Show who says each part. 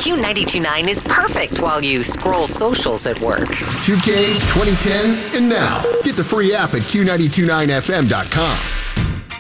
Speaker 1: Q92.9 is perfect while you scroll socials at work.
Speaker 2: 2K, 2010s, and now. Get the free app at Q929fm.com.